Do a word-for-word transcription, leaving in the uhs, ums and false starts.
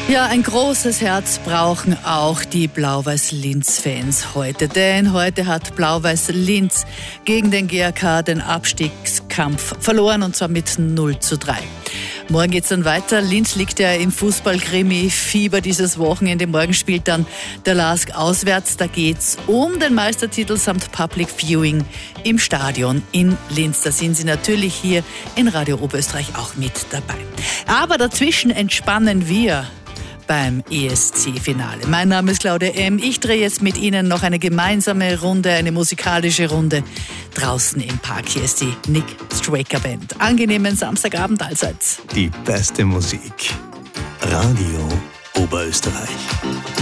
Ja, ein großes Herz brauchen auch die Blau-Weiß-Linz-Fans heute. Denn heute hat Blau-Weiß-Linz gegen den G A K den Abstiegskampf verloren, und zwar mit null zu drei. Morgen geht's dann weiter. Linz liegt ja im Fußball-Krimi-Fieber dieses Wochenende. Morgen spielt dann der LASK auswärts. Da geht's um den Meistertitel samt Public Viewing im Stadion in Linz. Da sind Sie natürlich hier in Radio Oberösterreich auch mit dabei. Aber dazwischen entspannen wir beim E S C-Finale. Mein Name ist Claudia M. Ich drehe jetzt mit Ihnen noch eine gemeinsame Runde, eine musikalische Runde draußen im Park. Hier ist die Nick Straker Band. Angenehmen Samstagabend allseits. Die beste Musik. Radio Oberösterreich.